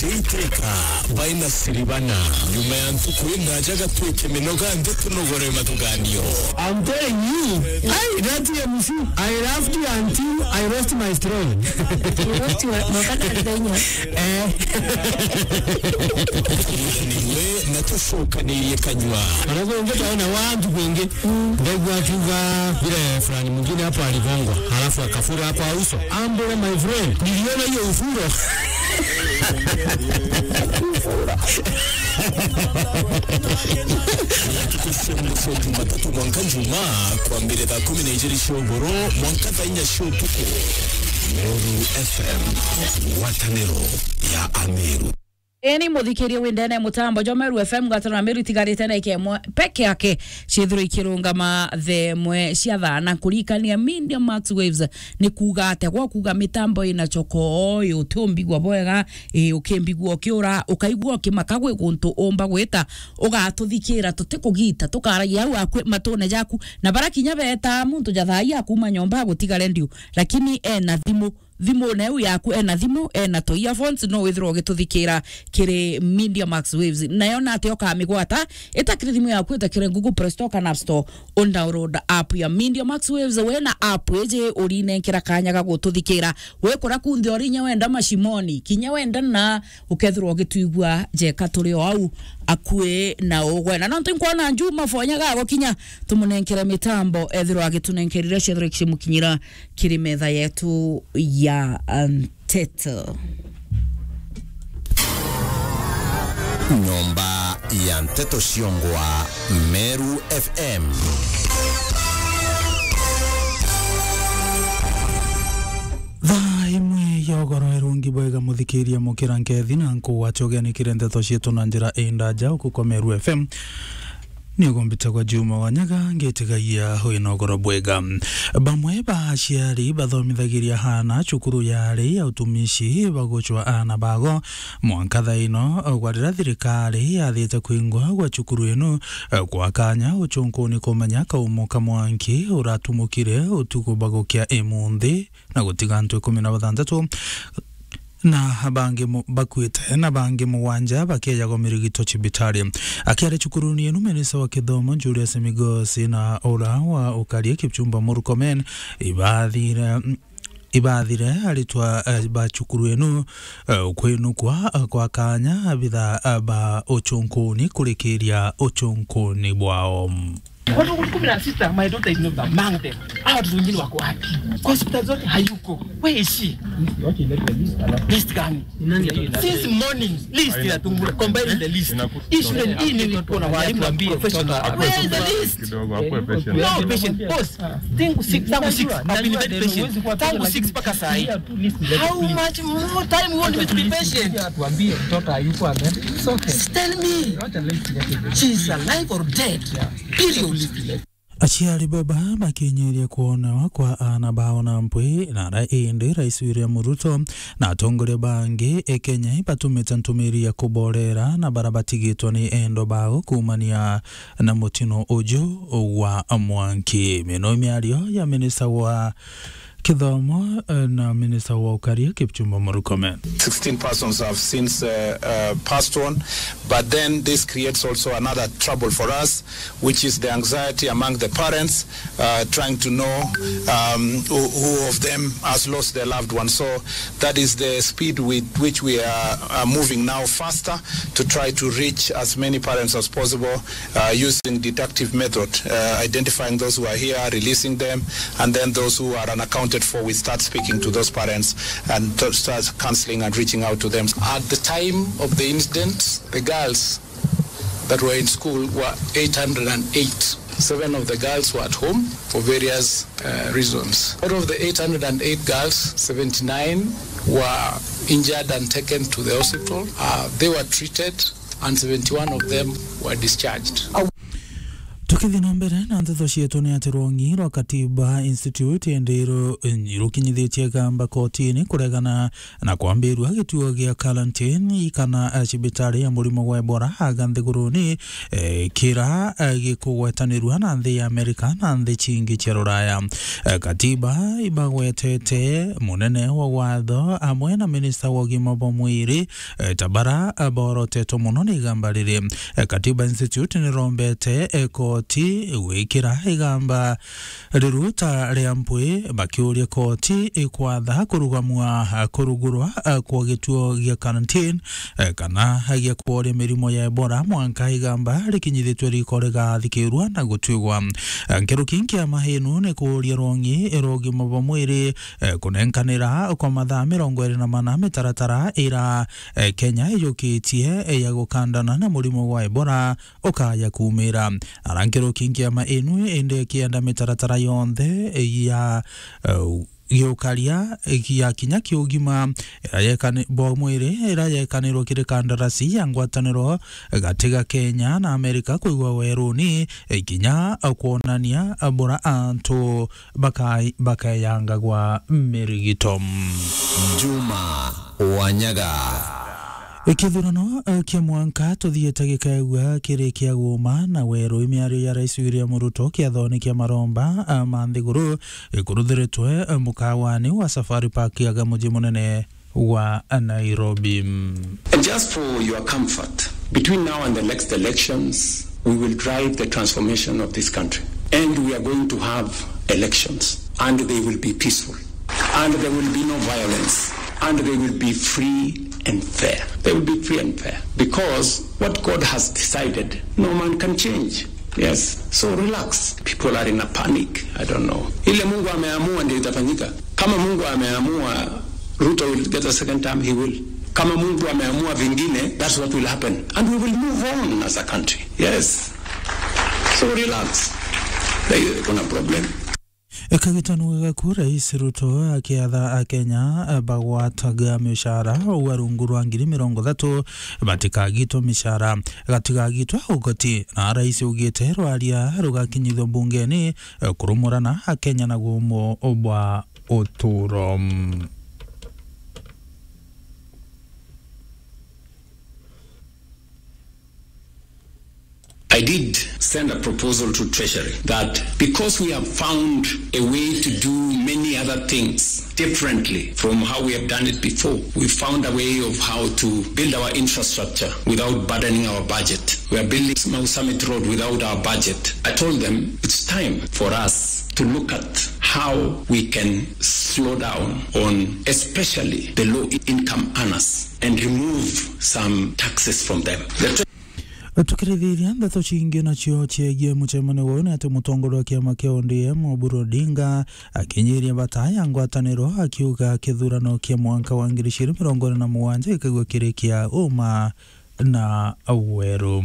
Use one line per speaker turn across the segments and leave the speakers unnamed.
Kiteka baina siribana nyuma ya ntukuinda jaga tuweke minoga ndetu nogore matuganio.
I'm telling you, that MC, I laughed you until I lost my straw.
You lost your mokana
niwe natushoka niye kanywa.
Wanako ngeta wana watu wengi ndegu akiva vile fulani mwingine hapo aligongwa halafu akafura hapo uso. Ambole my friend, niliona hiyo ufuro.
Tukushemu matatu mwankanjuma kwa mbele da 12 shoboro mwankata inya shotuko Meru FM watanero ya Ameru.
Eni muthikiria windene mutambo jo Meru FM gatana Meru tigarite na ikemwe peke yake cithiro ikirungama themwe cia thana kurikania Media Max Waves ni kuga ate gwa kuga mitambo ina choko oyo tumbigwa bwega ukimbigwa kiura ukaigwa kimakagwe guntu omba gwita ugatuthikira tutikugita tukaragia au akwe matone jaku na barakinya beta muntu jathai akuma nyomba gutigare ndio lakini ena thimo na yaku ena thimo ena to earphones no withro gituthikira kire Media Max Waves na yona ate okamigwata etakire thimo yaku etakire Google Play Store kana App Store on download app ya Media Max Waves wena app eje urine kira kanya ga gututhikira wekora kunthi orinya wenda mashimoni kinya wenda na ukethro gituigwa je katuri au akue na ogwena na ntinkwana njuma fonya gago kinya tumunenkera mitambo ethro agitunenkerire cedro kimukinyira kiri metha yetu ya Nteto.
Nyomba ya Nteto Shiongwa Meru FM.
Imwe yogoro erungi bwega muthikiria mukira nkethi na nku wachogeni kirendeto cietu na njira indaja uko Meru FM. Ni gombita kwa Juma Wanyaga ngetigaia hoinogoro bwega bamwe baciari bathomithagiria hana cukuru yari ya utumishi bagochwa ana bago mwankatha ino gwarira thirikari yathite kwingwa gwa cukuru ino kwa kanya uchunkuni kumenya kaumoka mwanki uratumukire utuku bagokia emunthi na gutigantwe 16 na bangi bakwite na bangi muwanja bakeja go mirigito chibitari akiare chukuruni enu menisa wa Kithomo Julius Migosi na ora wa ukarie Kipchumba Murkomen ibadhire alitwa bachukuru enu kwenu kwa kanya bitha ba ochonkoni kulikiria ochonkoni bwao.
Watu kumi na sita, my daughter is not among them. Hawa watu wengine wako wapi? Kwa hospitali zote hayuko. Where is she? List gani? Since morning, list ya tungura, combine the list. Issue hii nilikuwa na walimu ambie professional. Where is the list? No patient. Boss, tangu 6 I've been very patient. Tangu 6 mpaka saa hii. How much more time you want me to be patient? Tuambie mtoto hayuko amen. It's okay. Tell me. She's alive or dead? Period.
Aciari baba makinyiria kuonewa kwa ana bao na mpwi na rais William Ruto na atongoria bangi Kenya ipatumite ntumiria kuborera na barabatigitwo ni endo bao kumania na mutino uju wa mwanki. Mino miario ya minista wa Kithomo na minista wa ukaria Kipchumba Murkomen.
16 persons have since passed on, but then this creates also another trouble for us, which is the anxiety among the parents trying to know who of them has lost their loved one. So that is the speed with which we are moving now faster to try to reach as many parents as possible using deductive method, identifying those who are here, releasing them, and then those who are unaccounted for, we start speaking to those parents and start counseling and reaching out to them. At the time of the incident, the girls that were in school were 808. 7 of the girls were at home for various reasons. Out of the 808 girls, 79 were injured and taken to the hospital. They were treated and 71 of them were discharged.
Tukithina mbere na ndeto cietu ni ati Rongi rwa Katiba Institute endero irukinyithitie gamba kotini kuregana na kwambirwa gituo gia quarantine kana cibitari ya murimo wa Ebola haga nthiguruni kira gikugwetanirwa na nthi ya Amerika na nthi cingi cia Ruraya. Katiba ibagwetete munene wa watho amwe na minista wa ugima bwa mwiri Tabara borotetwo muno ni igamba riri. Katiba Institute ni rombete koti wikira igamba riruta ria mpwi bakiuria koti ikwatha kurugurwa kwa gituo gia quarantine kana gia kuoria mirimo ya Ebola mwanka igamba rikinyithitwe riko rigathikirwa na gutwigwa. Nkiruki kia mahinu ni kuria Rongi irogima bwa mwiri kunenkanira kwa mathaa 24 mitaratara ira Kenya ijukitie ya gukandana na murimo wa Ebola ukaya kumira. Arankiro kingia maenu ende kianda mitaratara yonthe ya yokaria ya kinya kiugima yekane bo mwire era yekaniro kire kandarasi ya ngwataniro gatiga Kenya na Amerika kuigwa weruni kinya kuonania bora antu bakayanga gwa mirigitom.
Juma Wanyaga
Ikithurano kia mwanka tuthiete gikaigua kiri kia guma na weru imiario ya Rais William Ruto kia thoni kia maromba manthiguru ikuruthiritwe mukawani wa Safari Park ya muji munene wa Nairobi.
And just for your comfort, between now and the next elections, we will drive the transformation of this country. And we are going to have elections, and they will be peaceful, and there will be no violence, and they will be free and fair. They will be free and fair. Because what God has decided, no man can change. Yes. So relax. People are in a panic. I don't know. Ile Mungu ameamua ndio itafanyika. Kama Mungu ameamua Ruto will get a second term, he will. Kama Mungu ameamua vingine, that's what will happen. And we will move on as a country. Yes. So relax. There is no problem.
Ekagitanu gaku Rais Ruto akiatha Kenya bagwataga mishara warunguru wa 30 batikagitwo mishara gatigagitwa ugoti na Rais ugite rwaria rugakinyithwo bungeni kurumurana Kenya na gumo obwa oturo.
I did send a proposal to Treasury that because we have found a way to do many other things differently from how we have done it before, we found a way of how to build our infrastructure without burdening our budget. We are building Mau Summit Road without our budget. I told them it's time for us to look at how we can slow down on especially the low-income earners and remove some taxes from them.
Tukirithiria ndeto cingi nacio ciegie mucemano uyu ni ati mutongori wa kiama kia ODM Oburu Odinga akinyiria bataya ngwataniro akiuga kithurano kia mwanka wa 2027 ikagwa kiri kia uma na weru.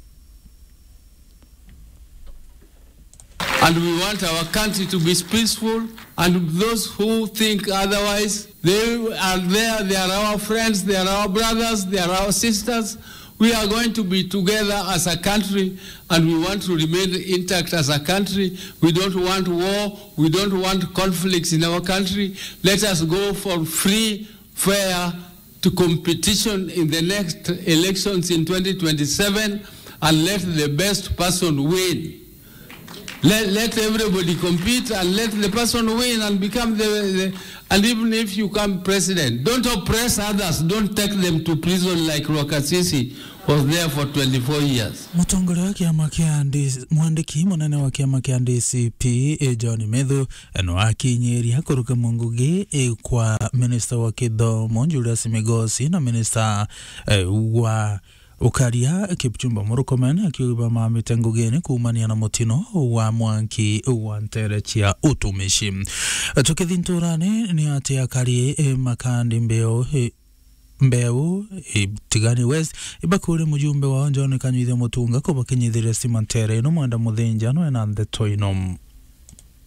And we want our country to be peaceful, and those who think otherwise, they are there, they are our friends, they are our brothers, they are our sisters. We are going to be together as a country, and we want to remain intact as a country. We don't want war. We don't want conflicts in our country. Let us go for free, fair to competition in the next elections in 2027, and let the best person win. Let everybody compete and let the person win and become and even if you come president, don't oppress others, don't take them to prison like Rwakasisi was there for 24 years.
Mutongori wa kiama kia mwandiki munene wa kiama kia DCP John Medhu no akinyiria kuruka mungugi kwa minister wa kithomo Julius Migosi na minister wa ukaria Kipchumba Murkomen akiuga mamitengo geni kuumania na mutino wa mwanki wa ntere chia utumishi. Tukithinturane ni ati akari makandi mbeu Tigani West ibakuri mujumbe wa John Kanyuithe Mutunga kubakinyithire simantere no mwanda muthinja no ena ndeto ino.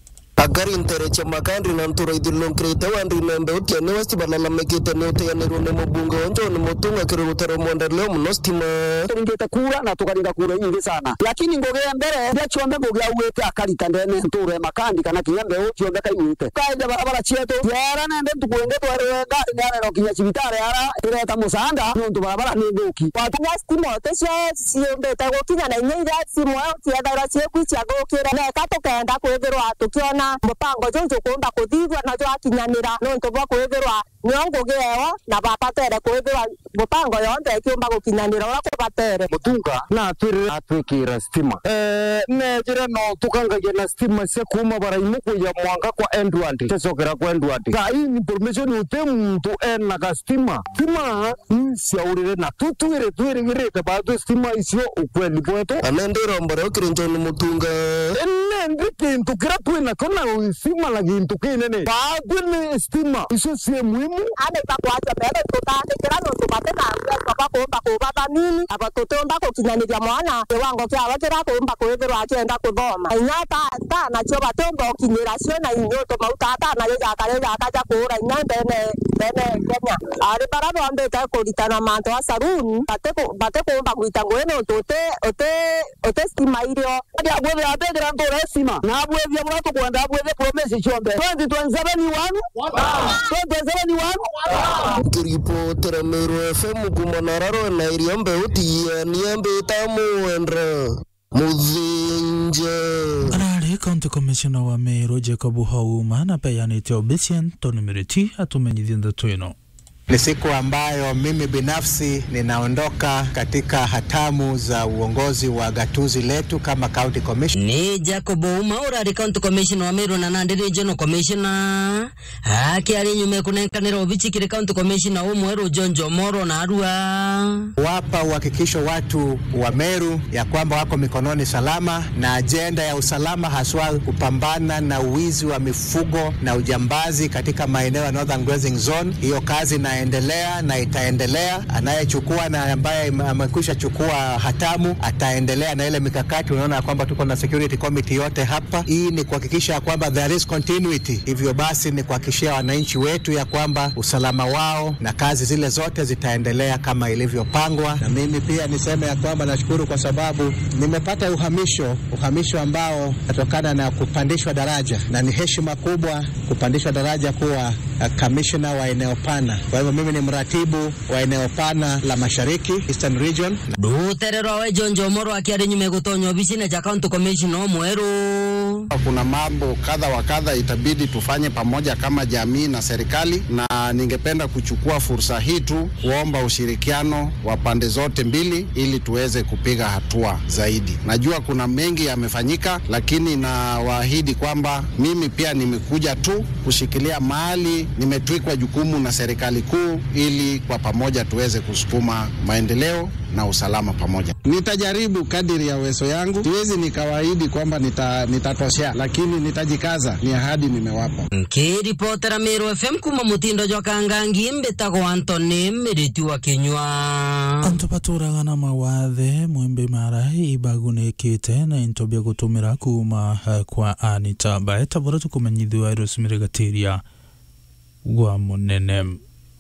agari ntereche makandri na nturo idulon kreta wandri nembe utia ni wasti balala mekete ni utia ni rune mbunge onjo ni mutunga kirutero mondeleo mnostima ngeta kura na tukarinda kura nyingi sana lakini ngogea mbere ndia chombe ngogea uwete akarita ndene nturo makandi kana kiyambe uti kai uite kaida barabara chieto yara nende tukuenge twarenga ngane no kinya cibitare ara ireta musanda ntu barabara ni nguki watu wastima tesho siombe tagokinya na nyeira simu au tiadara ciekwicia gukira na katokenda kwithirwa tukiona mupango jonjo kumba kuthithwa na jo akinyanira ntu bwa kwithirwa nyongo geo na bapatere kwithirwa mupango yonde kiumba gukinyanira ora kubatere
mutunga na atwikira stima nejire no tukangaje na stima se kuma baraimuku ya mwanga kwa Edward tesokera kwa Edward kai information utemu tu na ka stima siaurire na tuire bado stima isio ukweli bweto
anendera mbara kirinjoni mutunga
nende tukira tuina kona stima la gintu kinene bado ni stima iso sie muhimu
ade pakwacha bebe tutande kirano tupate na kwa kuomba kubaba nini abatotomba kukinyanira mwana kiwango kya wakira kuomba kwethirwa akienda kuthoma inyata ta na cho batomba kinyira cio na inyoto mautata na ya kaja kura inyande ne Kenya ari barabo ambete kuritana manto wa saruni bate kuomba kuita ngweno ote stima irio ade abwe abedera ndo resima na abwe vya mrato kwenda abwe promise chombe 2027 kiripo Teramero FM kumanararo na iriambe uti niambe tamuendra muzinje
arari County Commissioner wa Meru Jacob Hauma na peyanite obisien tonimiriti atumenyithinda twino.
Ni siku ambayo mimi binafsi ninaondoka katika hatamu za uongozi wa gatuzi letu kama County Commissioner.
Ni Jacob Hauma urari County Commissioner wa Meru na Nandi Regional Commissioner. Haki ari nyume kunenkanira obichikire County Commissioner umweru John Jomoro na Arua.
Wapa uhakikisho watu wa Meru ya kwamba wako mikononi salama na agenda ya usalama haswa kupambana na uwizi wa mifugo na ujambazi katika maeneo ya Northern Grazing Zone. Hiyo kazi inaendelea na itaendelea. Anayechukua na ambaye amekwisha chukua hatamu ataendelea na ile mikakati. Unaona kwamba tuko na security committee yote hapa. Hii ni kuhakikisha kwamba there is continuity. Hivyo basi ni kuhakikishia wananchi wetu ya kwamba usalama wao na kazi zile zote zitaendelea kama ilivyopangwa. Na mimi pia niseme ya kwamba nashukuru kwa sababu nimepata uhamisho ambao natokana na kupandishwa daraja, na ni heshima kubwa kupandishwa daraja kuwa commissioner wa eneo pana. Kwa hivyo mimi ni mratibu wa eneo pana la Mashariki Eastern Region.
Duterero wa John Jomoro akiari nyume gutonyo obisine ja County Commissioner mweru.
Kuna mambo kadha wa kadha itabidi tufanye pamoja kama jamii na serikali, na ningependa kuchukua fursa hii tu kuomba ushirikiano wa pande zote mbili ili tuweze kupiga hatua zaidi. Najua kuna mengi yamefanyika, lakini nawaahidi kwamba mimi pia nimekuja tu kushikilia mahali nimetwikwa jukumu na serikali kuu ili kwa pamoja tuweze kusukuma maendeleo na usalama pamoja.
Nitajaribu kadiri ya uwezo yangu. Siwezi nikawaahidi kwamba nitatoshea, lakini nitajikaza. Ni ahadi nimewapa.
Kiripotera Meru FM kuma mutindo jwa kangangi mbetago Anthony Meritu wa Kenywa.
Antopatura na mawathe mwembe marai ibagunekite na intobia gutumira kuma kwa Anita Baeta bora tukumenyithwa Rosemary Gatiria gwa munene.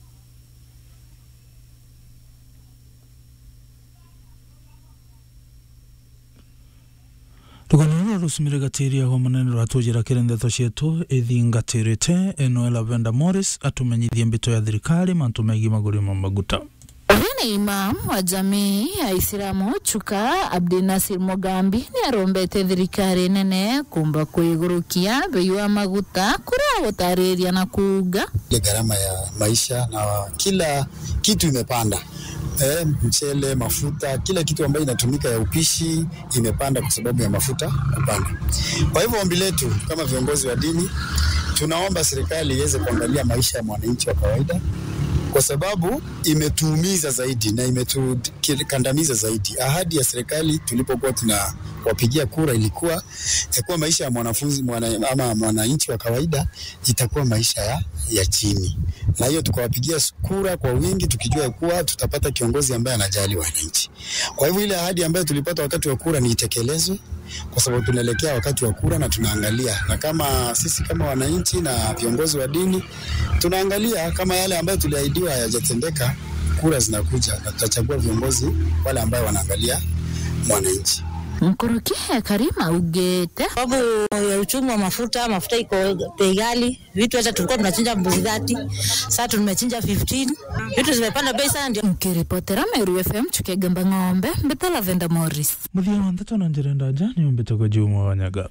Tukonora Rosemary Gatiria gwa munene ratujira kirendeto cietu ithingatirite eno Lavenda Morris atumenyithie mbito ya thirikari mantu megi maguri maguta.
Ni imam wa jamii ya Islamu Chuka Abdinasir Mogambi ni arombete thirikari nene kumba kuigurukia bei wa maguta kuria gutariria na kuuga
gharama ya maisha na kila kitu imepanda. Mchele, mafuta, kila kitu ambayo inatumika ya upishi imepanda kwa sababu ya mafuta kupanda. Kwa hivyo ombi letu kama viongozi wa dini, tunaomba serikali iweze kuangalia maisha ya mwananchi wa kawaida, kwa sababu imetuumiza zaidi na imetukandamiza zaidi. Ahadi ya serikali tulipokuwa tunawapigia kura ilikuwa kuwa maisha ya mwananchi wa kawaida itakuwa maisha ya chini. Na hiyo tukawapigia kura kwa wingi tukijua kuwa tutapata kiongozi ambaye anajali wananchi. Kwa hivyo ile ahadi ambayo tulipata wakati wa kura ni itekelezwe kwa sababu tunaelekea wakati wa kura na tunaangalia, na kama sisi kama wananchi na viongozi wa dini tunaangalia kama yale ambayo tuliahidiwa hayajatendeka, kura zinakuja na tutachagua viongozi wale ambao wanaangalia mwananchi.
Mkurukia Karima ugete
sababu ya uchumi wa mafuta iko bei ghali. Vitu hata tulikuwa tunachinja mbuzi 30, sasa tumechinja 15. Vitu zimepanda bei sana. Ndio
mkiripotera Meru FM Chukegamba Ng'ombe Mbetala Venda Morris
muthia wantatu na njirenda jani umbitoko Juma Wanyaga.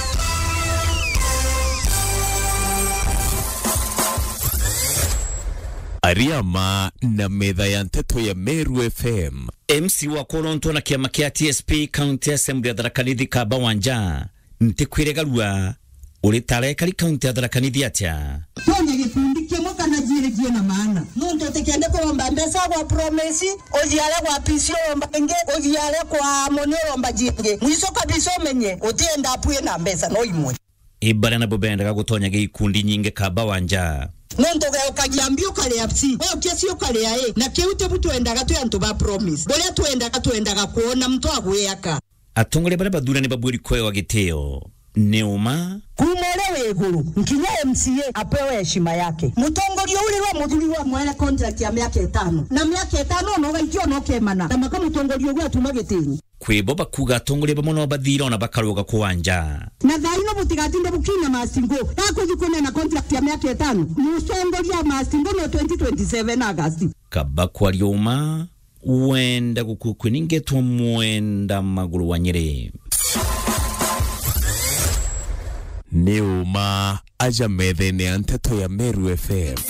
Ariama na metha ya nteto ya Meru FM.
MC wa Koronto na kiama kia TSP County Assembly ya Tharaka-Nithi Kaba Wanja ntikwiregarua uri tarekari County ya Tharaka-Nithi atia
Tonya gikundi kimwe kana jiregie na maana mundu tikende kuomba mbesa kwa promise oziale kwa pisio omba nge oziale kwa monero omba jinge mwiso kabisa menye utienda apuye na mbesa no imwe
ibara na bobenda gutonya gikundi nyinge Kaba Wanja
Nendo ukajiambia kale apsi wewe kiasi kale yae na kiute butu endaga tu yantu ba promise bole tuendaga kuona mtu agweyaka
atongole bara badura ne baburi kwe wa giteo neuma
kumelewe eguru nkinya MCA apewe heshima yake mutongolio ule wa mudhuri wa mwele contract ya miaka 5 na miaka 5 no gaikio no kemana na maka mutongolio gwa tumagitini
kwiboba kuga tongole bamono bathira ona bakaroga kuwanja
na thaino butigatinde bukina masingo yakuzikone na contract ya miaka 5 musongolia masingo no 2027 August
Kaba kwa lioma wenda gukukweningetwa mwenda maguru wa Nyeri
Neuma aja methene ya nteto ya Meru FM.